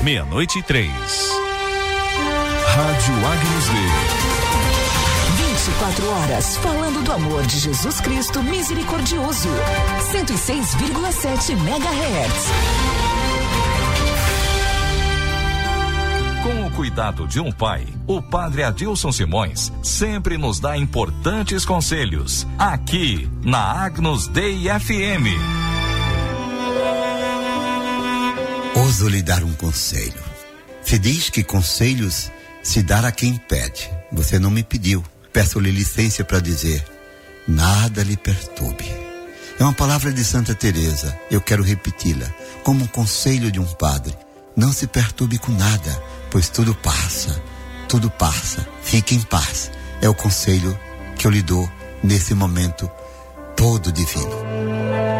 0000-meia-noite-3. Rádio Agnus Dei. 24 horas falando do amor de Jesus Cristo misericordioso. 106,7 MHz. Com o cuidado de um pai, o padre Adilson Simões sempre nos dá importantes conselhos, aqui na Agnus Dei FM. Ouso lhe dar um conselho. Se diz que conselhos se dar a quem pede. Você não me pediu. Peço-lhe licença para dizer: nada lhe perturbe. É uma palavra de Santa Teresa. Eu quero repeti-la como um conselho de um padre. Não se perturbe com nada, pois tudo passa. Tudo passa. Fique em paz. É o conselho que eu lhe dou nesse momento todo divino.